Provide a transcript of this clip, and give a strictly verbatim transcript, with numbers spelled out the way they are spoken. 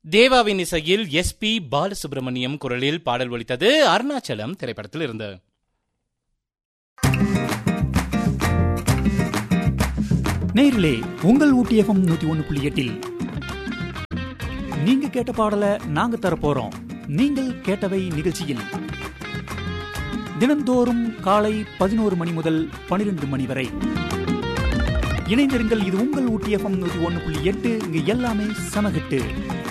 தேவாவின் இசையில் S B Balasubramaniam குரலில் பாடல் ஒலித்தது. அருணாச்சலம் திரைப்படத்தில் இருந்து. நேரிலே உங்கள் ஊட்டி எஃப்எம் நூத்தி ஒன்னு புள்ளி எட்டில் நீங்க கேட்ட பாடலை நாங்க தரப்போறோம். நீங்கள் கேட்டவை நிகழ்ச்சியில் தினந்தோறும் காலை பதினோரு மணி முதல் பனிரெண்டு மணி வரை இணைந்திருங்கள். இது உங்கள் ஊட்டி எஃப்எம் நூத்தி ஒன்னு புள்ளி எட்டு. இங்கு எல்லாமே சமகட்டு.